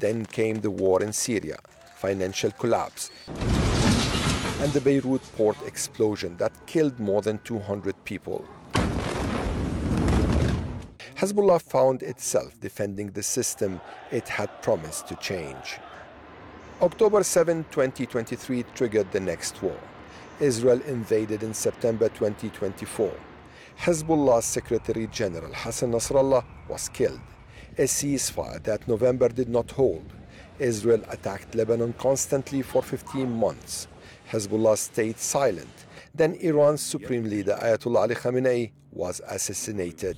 Then came the war in Syria, financial collapse, and the Beirut port explosion that killed more than 200 people. Hezbollah found itself defending the system it had promised to change. October 7, 2023 triggered the next war. Israel invaded in September 2024. Hezbollah's Secretary General Hassan Nasrallah was killed. A ceasefire that November did not hold. Israel attacked Lebanon constantly for 15 months. Hezbollah stayed silent. Then Iran's Supreme Leader Ayatollah Ali Khamenei was assassinated.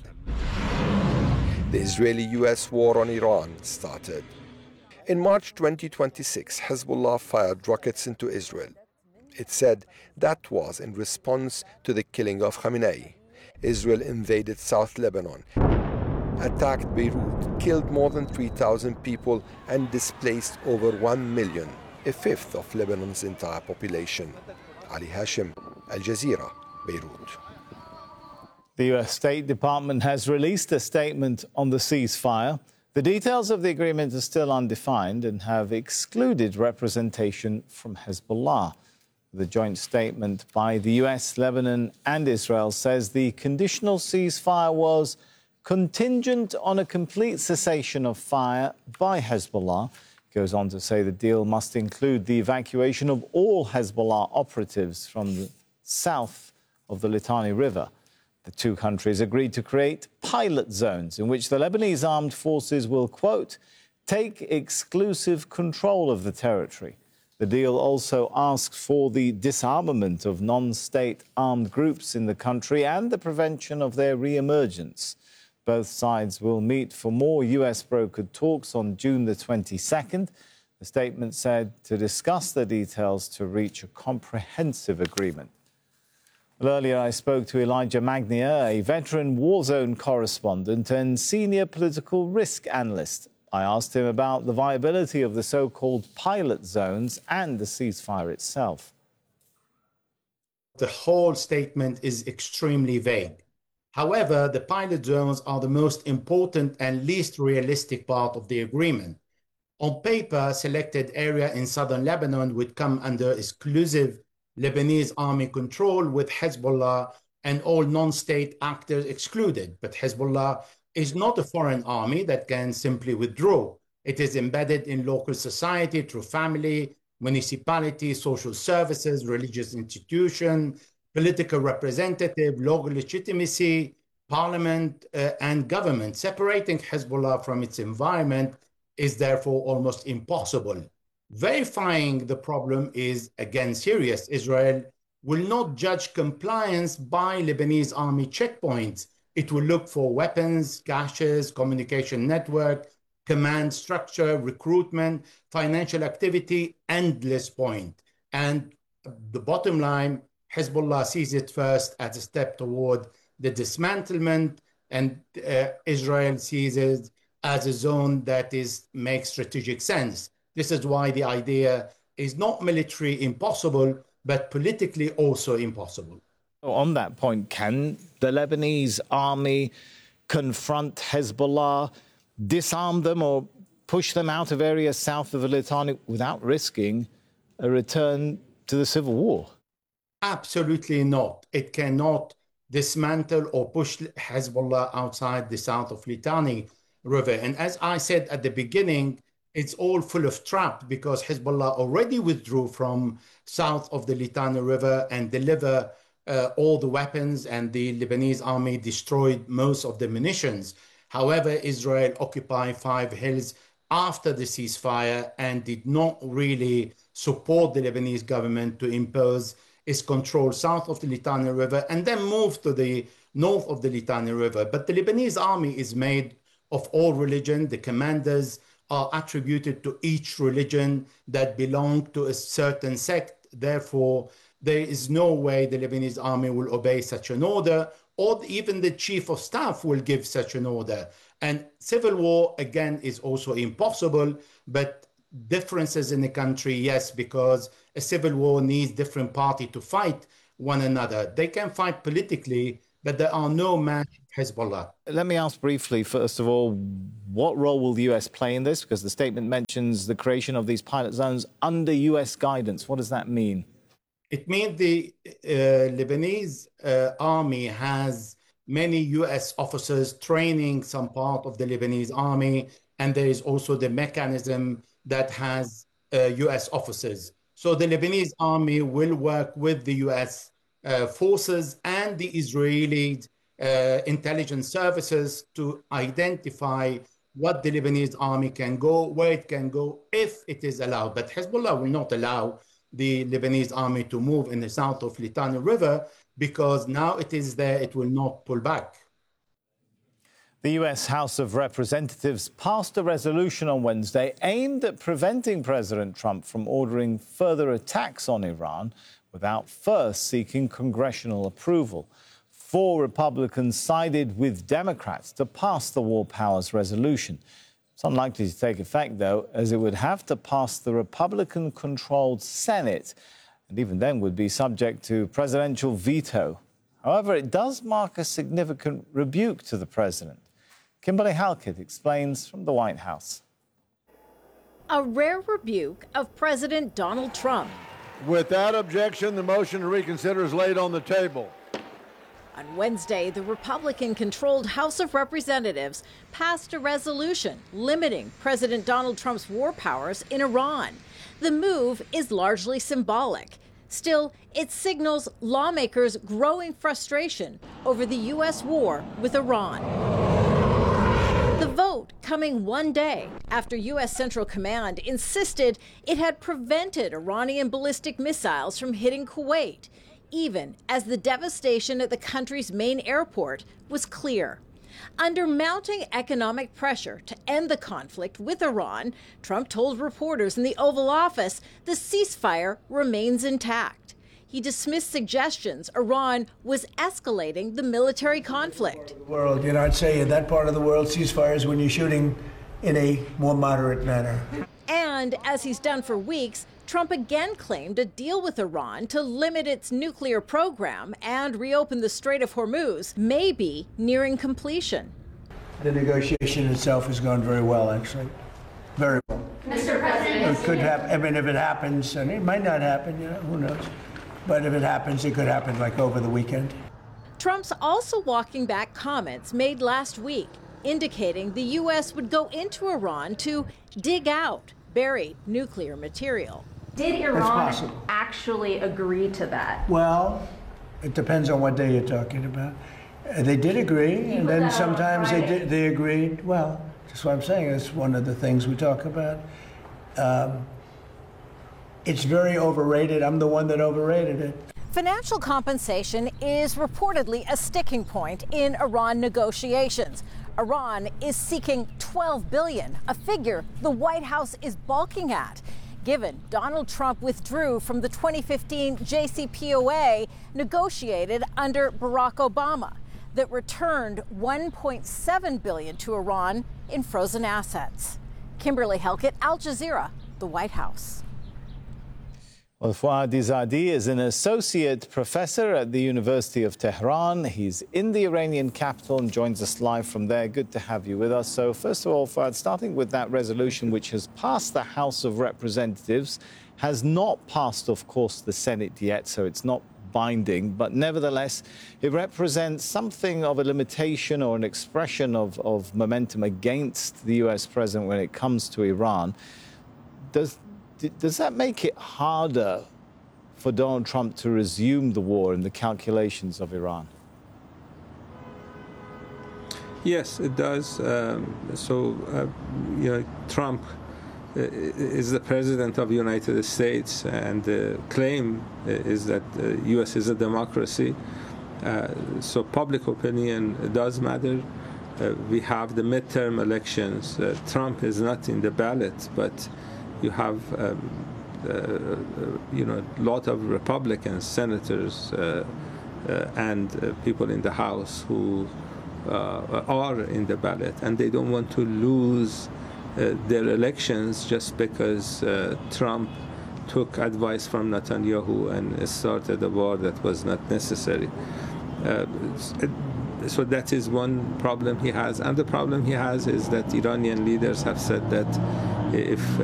The Israeli-US war on Iran started. In March 2026, Hezbollah fired rockets into Israel. It said that was in response to the killing of Khamenei. Israel invaded South Lebanon, attacked Beirut, killed more than 3,000 people, and displaced over 1 million, a fifth of Lebanon's entire population. Ali Hashim, Al Jazeera, Beirut. The US State Department has released a statement on the ceasefire. The details of the agreement are still undefined and have excluded representation from Hezbollah. The joint statement by the US, Lebanon and Israel says the conditional ceasefire was contingent on a complete cessation of fire by Hezbollah. It goes on to say the deal must include the evacuation of all Hezbollah operatives from the south of the Litani River. The two countries agreed to create pilot zones in which the Lebanese armed forces will, quote, take exclusive control of the territory. The deal also asks for the disarmament of non-state armed groups in the country and the prevention of their re-emergence. Both sides will meet for more US-brokered talks on June the 22nd. The statement said to discuss the details to reach a comprehensive agreement. Well, earlier I spoke to Elijah Magnier, a veteran war zone correspondent and senior political risk analyst. I asked him about the viability of the so-called pilot zones and the ceasefire itself. The whole statement is extremely vague. However, the pilot zones are the most important and least realistic part of the agreement. On paper, selected area in southern Lebanon would come under exclusive Lebanese army control with Hezbollah and all non-state actors excluded. But Hezbollah is not a foreign army that can simply withdraw. It is embedded in local society through family, municipality, social services, religious institution, political representative, local legitimacy, parliament, and government. Separating Hezbollah from its environment is therefore almost impossible. Verifying the problem is, again, serious. Israel will not judge compliance by Lebanese army checkpoints. It will look for weapons, caches, communication network, command structure, recruitment, financial activity, endless point. And the bottom line, Hezbollah sees it first as a step toward the dismantlement, and Israel sees it as a zone that makes strategic sense. This is why the idea is not militarily impossible, but politically also impossible. On that point, can the Lebanese army confront Hezbollah, disarm them or push them out of areas south of the Litani without risking a return to the civil war? Absolutely not. It cannot dismantle or push Hezbollah outside the south of Litani River. And as I said at the beginning, it's all full of trap because Hezbollah already withdrew from south of the Litani River and deliver all the weapons, and the Lebanese army destroyed most of the munitions. However, Israel occupied 5 hills after the ceasefire and did not really support the Lebanese government to impose its control south of the Litani River and then move to the north of the Litani River. But the Lebanese army is made of all religion. The commanders are attributed to each religion that belong to a certain sect. Therefore, there is no way the Lebanese army will obey such an order, or even the chief of staff will give such an order. And civil war, again, is also impossible, but differences in the country, yes, because a civil war needs different parties to fight one another. They can fight politically, but there are no match Hezbollah. Let me ask briefly, first of all, what role will the U.S. play in this? Because the statement mentions the creation of these pilot zones under U.S. guidance. What does that mean? It means the Lebanese army has many U.S. officers training some part of the Lebanese army, and there is also the mechanism that has U.S. officers. So the Lebanese army will work with the U.S. Forces and the Israeli intelligence services to identify what the Lebanese army can go, where it can go, if it is allowed. But Hezbollah will not allow the Lebanese army to move in the south of Litani River, because now it is there, it will not pull back. The U.S. House of Representatives passed a resolution on Wednesday aimed at preventing President Trump from ordering further attacks on Iran without first seeking congressional approval. 4 Republicans sided with Democrats to pass the War Powers resolution. It's unlikely to take effect, though, as it would have to pass the Republican-controlled Senate, and even then would be subject to presidential veto. However, it does mark a significant rebuke to the president. Kimberly Halkett explains from the White House. A rare rebuke of President Donald Trump. Without objection, the motion to reconsider is laid on the table. On Wednesday, the Republican-controlled House of Representatives passed a resolution limiting President Donald Trump's war powers in Iran. The move is largely symbolic. Still, it signals lawmakers' growing frustration over the U.S. war with Iran. The vote coming one day after U.S. Central Command insisted it had prevented Iranian ballistic missiles from hitting Kuwait, even as the devastation at the country's main airport was clear. Under mounting economic pressure to end the conflict with Iran, Trump told reporters in the Oval Office the ceasefire remains intact. He dismissed suggestions Iran was escalating the military conflict. I'd say in that part of the world, ceasefires when you're shooting in a more moderate manner. And as he's done for weeks, Trump again claimed a deal with Iran to limit its nuclear program and reopen the Strait of Hormuz may be nearing completion. The negotiation itself has gone very well, actually. Very well. Mr. President. It could happen. I mean, if it happens, and it might not happen, who knows? But if it happens, it could happen like over the weekend. Trump's also walking back comments made last week, indicating the U.S. would go into Iran to dig out buried nuclear material. Did Iran actually agree to that? Well, it depends on what day you're talking about. They did agree, and then sometimes they agreed. Well, that's what I'm saying. It's one of the things we talk about. It's very overrated. I'm the one that overrated it. Financial compensation is reportedly a sticking point in Iran negotiations. Iran is seeking $12 billion, a figure the White House is balking at, given Donald Trump withdrew from the 2015 JCPOA negotiated under Barack Obama that returned $1.7 billion to Iran in frozen assets. Kimberly Halkett, Al Jazeera, the White House. Well, Fouad Izadi is an associate professor at the University of Tehran. He's in the Iranian capital and joins us live from there. Good to have you with us. So first of all, Fouad, starting with that resolution which has passed the House of Representatives, has not passed, of course, the Senate yet, so it's not binding. But nevertheless, it represents something of a limitation or an expression of momentum against the U.S. president when it comes to Iran. Does that make it harder for Donald Trump to resume the war in the calculations of Iran? Yes, it does. Trump is the president of the United States, and the claim is that the U.S. is a democracy. So public opinion does matter. We have the midterm elections. Trump is not in the ballot, but you have, a lot of Republican senators and people in the House who are in the ballot, and they don't want to lose their elections just because Trump took advice from Netanyahu and started a war that was not necessary. So that is one problem he has. And the problem he has is that Iranian leaders have said that if